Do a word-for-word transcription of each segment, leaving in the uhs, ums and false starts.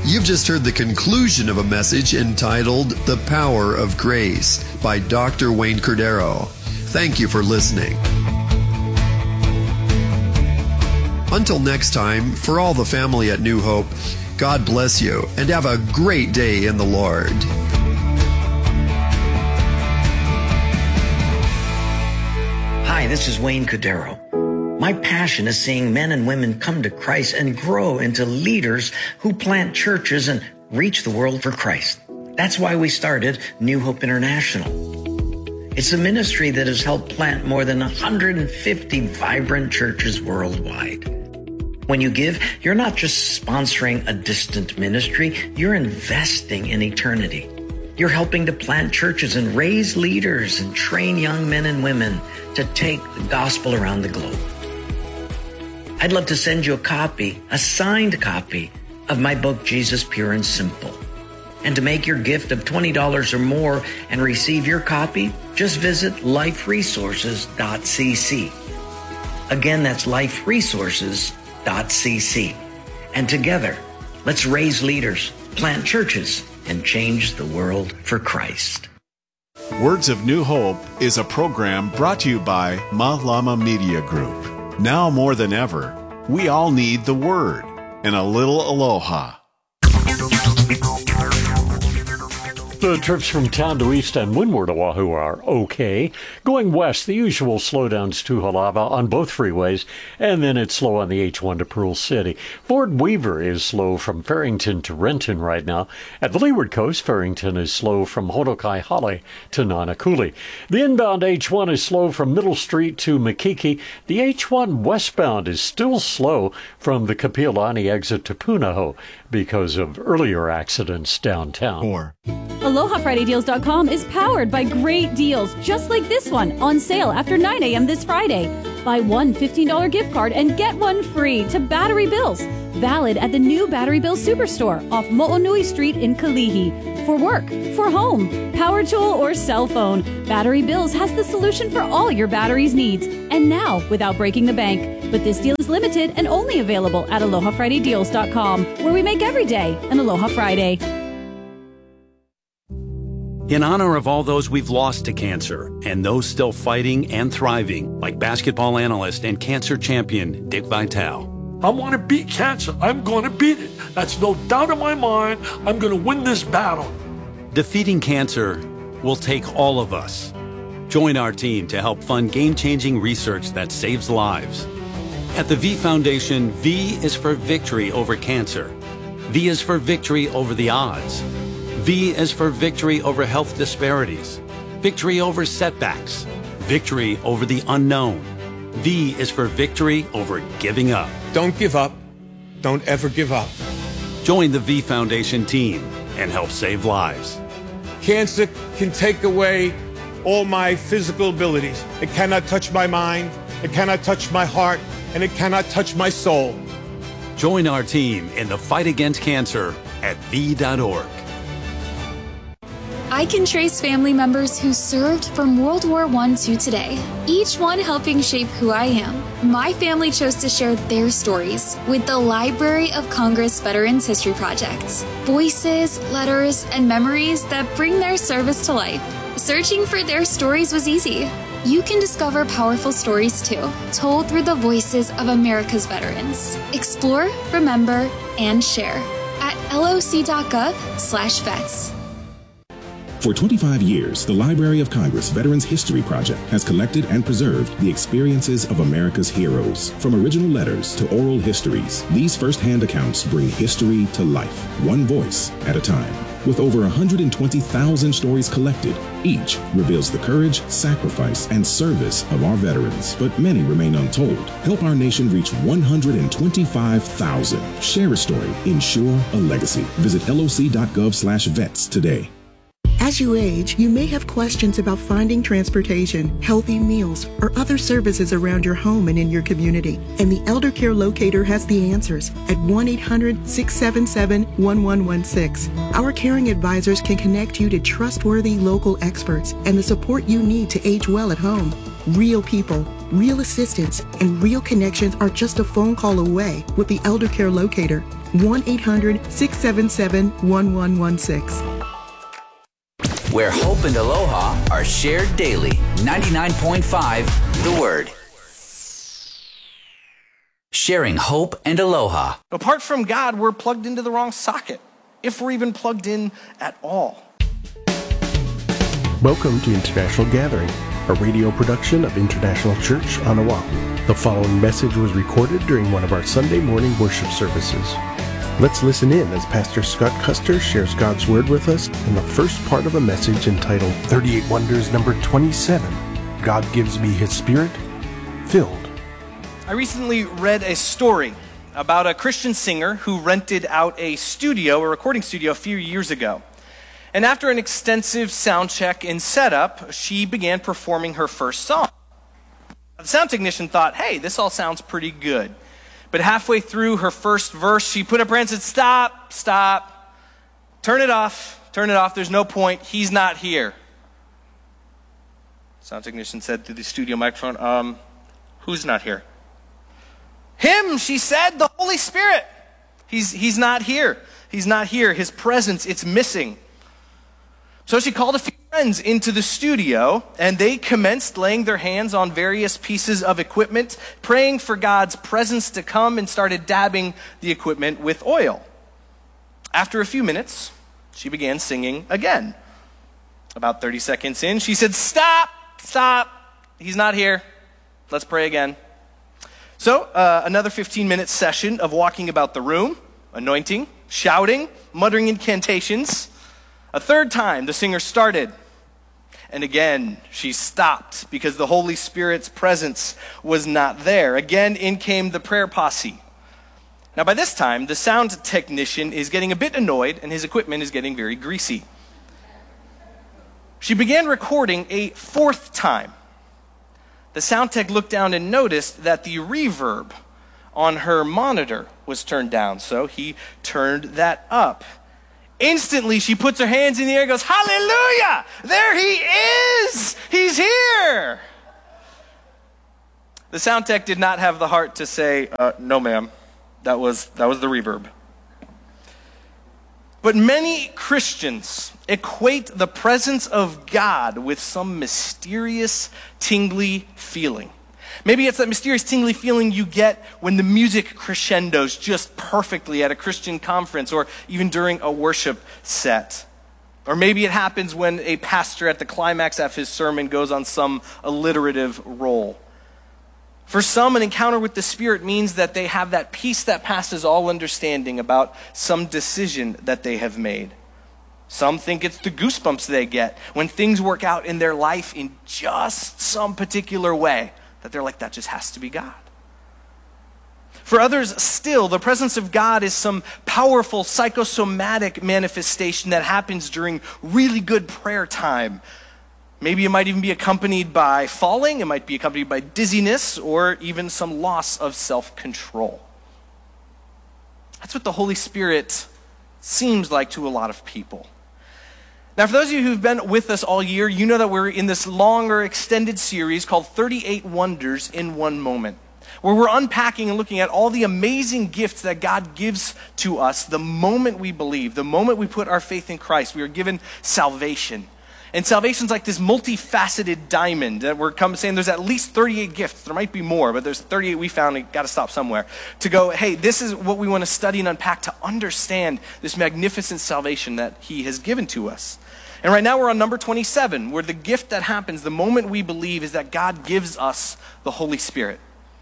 You've just heard the conclusion of a message entitled The Power of Grace by Doctor Wayne Cordeiro. Thank you for listening. Until next time, for all the family at New Hope, God bless you and have a great day in the Lord. Hi, this is Wayne Cordeiro. My passion is seeing men and women come to Christ and grow into leaders who plant churches and reach the world for Christ. That's why we started New Hope International. It's a ministry that has helped plant more than one hundred fifty vibrant churches worldwide. When you give, you're not just sponsoring a distant ministry, you're investing in eternity. You're helping to plant churches and raise leaders and train young men and women to take the gospel around the globe. I'd love to send you a copy, a signed copy of my book, Jesus Pure and Simple. And to make your gift of twenty dollars or more and receive your copy, just visit life resources dot c c. Again, that's life resources dot c c. And together, let's raise leaders, plant churches, and change the world for Christ. Words of New Hope is a program brought to you by Mahlama Media Group. Now more than ever, we all need the Word and a little aloha. The trips from town to east and windward Oahu are okay. Going west, the usual slowdowns to Halava on both freeways, and then it's slow on the H one to Pearl City. Fort Weaver is slow from Farrington to Renton right now. At the leeward coast, Farrington is slow from Honokai-Hale to Nanakuli. The inbound H one is slow from Middle Street to Makiki. The H one westbound is still slow from the Kapiolani exit to Punahou because of earlier accidents downtown. Or Aloha Friday Deals dot com is powered by great deals just like this one on sale after nine a.m. this Friday. Buy one fifteen dollars gift card and get one free to Battery Bills. Valid at the new Battery Bills Superstore off Mo'onui Street in Kalihi. For work, for home, power tool, or cell phone, Battery Bills has the solution for all your batteries needs. And now, without breaking the bank. But this deal is limited and only available at Aloha Friday Deals dot com, where we make every day an Aloha Friday. In honor of all those we've lost to cancer and those still fighting and thriving, like basketball analyst and cancer champion Dick Vitale. I want to beat cancer. I'm going to beat it. That's no doubt in my mind. I'm going to win this battle. Defeating cancer will take all of us. Join our team to help fund game-changing research that saves lives. At the V Foundation, V is for victory over cancer. V is for victory over the odds. V is for victory over health disparities, victory over setbacks, victory over the unknown. V is for victory over giving up. Don't give up. Don't ever give up. Join the V Foundation team and help save lives. Cancer can take away all my physical abilities. It cannot touch my mind, it cannot touch my heart, and it cannot touch my soul. Join our team in the fight against cancer at V dot org. I can trace family members who served from World War One to today, each one helping shape who I am. My family chose to share their stories with the Library of Congress Veterans History Project. Voices, letters, and memories that bring their service to life. Searching for their stories was easy. You can discover powerful stories too, told through the voices of America's veterans. Explore, remember, and share at loc.gov slash vets. For twenty-five years, the Library of Congress Veterans History Project has collected and preserved the experiences of America's heroes. From original letters to oral histories, these first-hand accounts bring history to life, one voice at a time. With over one hundred twenty thousand stories collected, each reveals the courage, sacrifice, and service of our veterans, but many remain untold. Help our nation reach one hundred twenty-five thousand. Share a story, ensure a legacy. Visit loc.gov slash vets today. As you age, you may have questions about finding transportation, healthy meals, or other services around your home and in your community. And the Elder Care Locator has the answers at one eight hundred, six seven seven, one one one six. Our caring advisors can connect you to trustworthy local experts and the support you need to age well at home. Real people, Real assistance and real connections are just a phone call away with the Elder Care Locator. one eight hundred, six seven seven, one one one six. Where hope and aloha are shared daily. ninety-nine point five The Word. Sharing hope and aloha. Apart from God, we're plugged into the wrong socket, if we're even plugged in at all. Welcome to International Gathering, a radio production of International Church on Oahu. The following message was recorded during one of our Sunday morning worship services. Let's listen in as Pastor Scott Custer shares God's Word with us in the first part of a message entitled thirty-eight Wonders number twenty-seven, God Gives Me His Spirit, Filled. I recently read a story about a Christian singer who rented out a studio, a recording studio, a few years ago. And after an extensive sound check and setup, she began performing her first song. The sound technician thought, hey, this all sounds pretty good. But halfway through her first verse, she put up her hand and said, stop, stop, turn it off, turn it off, there's no point, he's not here. Sound technician said through the studio microphone, um, who's not here? Him, she said, the Holy Spirit. He's, he's not here. He's not here. His presence, it's missing. So she called a few friends into the studio, and they commenced laying their hands on various pieces of equipment, praying for God's presence to come, and started dabbing the equipment with oil. After a few minutes, she began singing again. About thirty seconds in, she said, stop, stop, he's not here. Let's pray again. So uh, another fifteen minute session of walking about the room, anointing, shouting, muttering incantations. A third time, the singer started. And again, she stopped because the Holy Spirit's presence was not there. Again, in came the prayer posse. Now, by this time, the sound technician is getting a bit annoyed and his equipment is getting very greasy. She began recording a fourth time. The sound tech looked down and noticed that the reverb on her monitor was turned down, so he turned that up. Instantly, she puts her hands in the air and goes, hallelujah! There he is! He's here! The sound tech did not have the heart to say, uh, no ma'am, that was, that was the reverb. But many Christians equate the presence of God with some mysterious, tingly feeling. Maybe it's that mysterious, tingly feeling you get when the music crescendos just perfectly at a Christian conference or even during a worship set. Or maybe it happens when a pastor at the climax of his sermon goes on some alliterative roll. For some, an encounter with the Spirit means that they have that peace that passes all understanding about some decision that they have made. Some think it's the goosebumps they get when things work out in their life in just some particular way, that they're like, that just has to be God. For others still, the presence of God is some powerful psychosomatic manifestation that happens during really good prayer time. Maybe it might even be accompanied by falling, it might be accompanied by dizziness, or even some loss of self-control. That's what the Holy Spirit seems like to a lot of people. Now, for those of you who've been with us all year, you know that we're in this longer, extended series called thirty-eight Wonders in One Moment, where we're unpacking and looking at all the amazing gifts that God gives to us the moment we believe, the moment we put our faith in Christ. We are given salvation. And salvation's like this multifaceted diamond that we're come saying there's at least thirty-eight gifts. There might be more, but there's thirty-eight we found. We got to stop somewhere to go, hey, this is what we want to study and unpack to understand this magnificent salvation that he has given to us. And right now we're on number twenty-seven, where the gift that happens the moment we believe is that God gives us the Holy Spirit.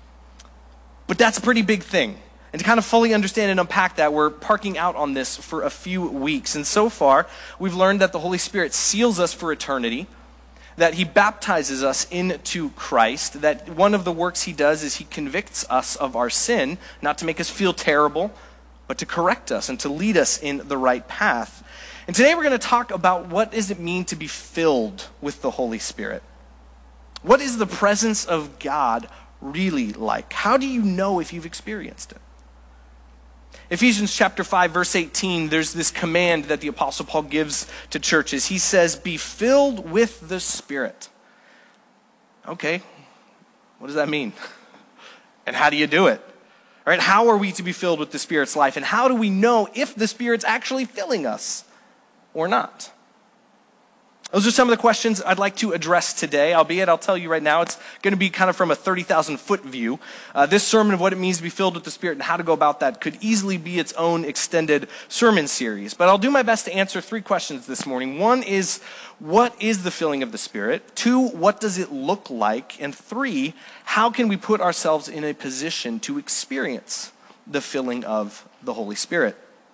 But that's a pretty big thing. And to kind of fully understand and unpack that, we're parking out on this for a few weeks. And so far, we've learned that the Holy Spirit seals us for eternity, that he baptizes us into Christ, that one of the works he does is he convicts us of our sin, not to make us feel terrible, but to correct us and to lead us in the right path. And today we're going to talk about what does it mean to be filled with the Holy Spirit. What is the presence of God really like? How do you know if you've experienced it? Ephesians chapter five, verse eighteen, there's this command that the Apostle Paul gives to churches. He says, be filled with the Spirit. Okay, What does that mean? And how do you do it? All right, how are we to be filled with the Spirit's life? And how do we know if the Spirit's actually filling us or not? Those are some of the questions I'd like to address today, albeit I'll tell you right now, it's going to be kind of from a thirty thousand foot view. Uh, this sermon of what it means to be filled with the Spirit and how to go about that could easily be its own extended sermon series. But I'll do my best to answer three questions this morning. One is, what is the filling of the Spirit? Two, what does it look like? And three, how can we put ourselves in a position to experience the filling of the Holy Spirit?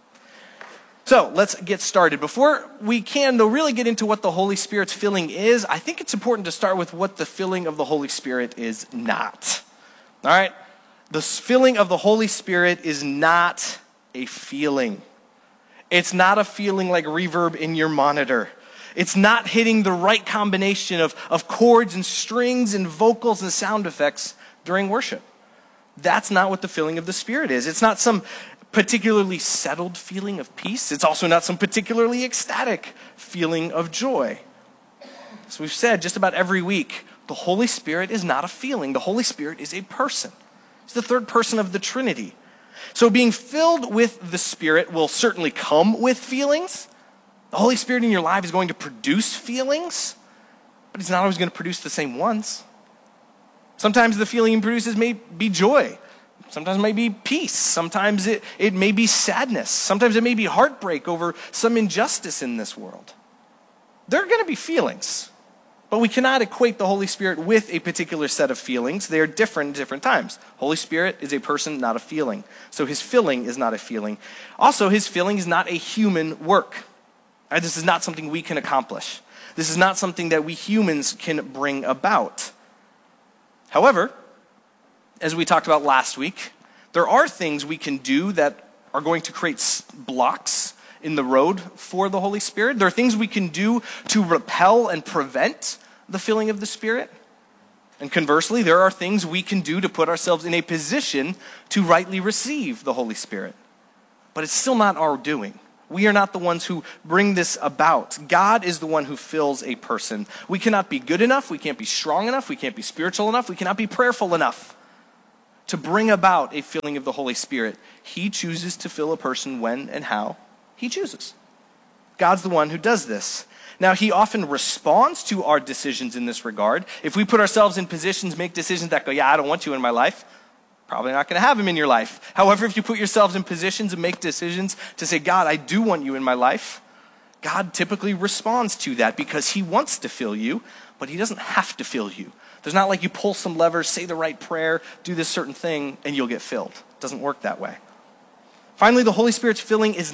So let's get started. Before we can, though, really get into what the Holy Spirit's filling is, I think it's important to start with what the filling of the Holy Spirit is not. All right? The filling of the Holy Spirit is not a feeling. It's not a feeling like reverb in your monitor. It's not hitting the right combination of, of chords and strings and vocals and sound effects during worship. That's not what the filling of the Spirit is. It's not some particularly settled feeling of peace. It's also not some particularly ecstatic feeling of joy. So we've said just about every week, the Holy Spirit is not a feeling. The Holy Spirit is a person. It's the third person of the Trinity. So being filled with the Spirit will certainly come with feelings. The Holy Spirit in your life is going to produce feelings, but He's not always going to produce the same ones. Sometimes the feeling He produces may be joy. Sometimes it may be peace. Sometimes it, it may be sadness. Sometimes it may be heartbreak over some injustice in this world. There are going to be feelings, but we cannot equate the Holy Spirit with a particular set of feelings. They are different at different times. Holy Spirit is a person, not a feeling. So His filling is not a feeling. Also, His filling is not a human work. Right? This is not something we can accomplish. This is not something that we humans can bring about. However, as we talked about last week, there are things we can do that are going to create blocks in the road for the Holy Spirit. There are things we can do to repel and prevent the filling of the Spirit. And conversely, there are things we can do to put ourselves in a position to rightly receive the Holy Spirit. But it's still not our doing. We are not the ones who bring this about. God is the one who fills a person. We cannot be good enough. We can't be strong enough. We can't be spiritual enough. We cannot be prayerful enough to bring about a filling of the Holy Spirit. He chooses to fill a person when and how He chooses. God's the one who does this. Now, He often responds to our decisions in this regard. If we put ourselves in positions, make decisions that go, yeah, I don't want you in my life, probably not going to have Him in your life. However, if you put yourselves in positions and make decisions to say, God, I do want you in my life, God typically responds to that because He wants to fill you, but He doesn't have to fill you. There's not like you pull some levers, say the right prayer, do this certain thing, and you'll get filled. It doesn't work that way. Finally, the Holy Spirit's filling is